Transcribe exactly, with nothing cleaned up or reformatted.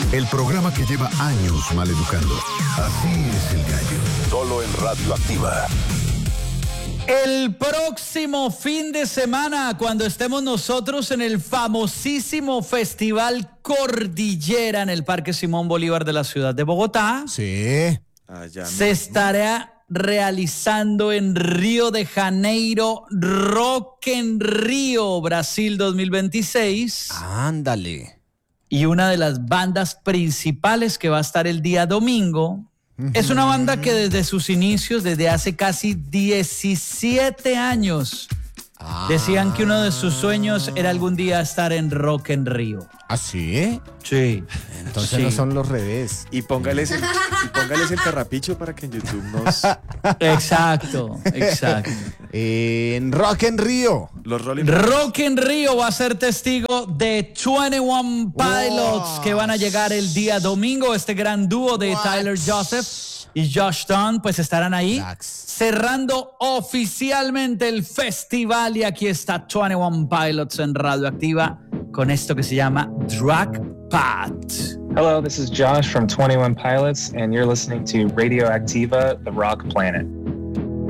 El programa que lleva años maleducando. Así es el gallo. Solo en Radioactiva. El próximo fin de semana, cuando estemos nosotros en el famosísimo Festival Cordillera en el Parque Simón Bolívar de la ciudad de Bogotá, Sí. Allá se estará realizando en Río de Janeiro Rock en Río Brasil dos mil veintiséis. Ándale. Y una de las bandas principales que va a estar el día domingo es una banda que desde sus inicios, desde hace casi diecisiete años, ah. decían que uno de sus sueños era algún día estar en Rock en Río. ¿Ah, sí? Sí. Entonces sí. no son los revés. Y póngales el, y póngales el carrapicho para que en YouTube nos... Exacto, exacto. En Rock en Río. Los Rolling Rock en Río va a ser testigo de veintiuno Pilots, wow, que van a llegar el día domingo. Este gran dúo de What? Tyler Joseph y Josh Dun pues estarán ahí Relax. cerrando oficialmente el festival. Y aquí está veintiuno Pilots en Radioactiva con esto que se llama Drag Pot. Hello, this is Josh from twenty-one Pilots, and you're listening to Radioactiva, the Rock Planet.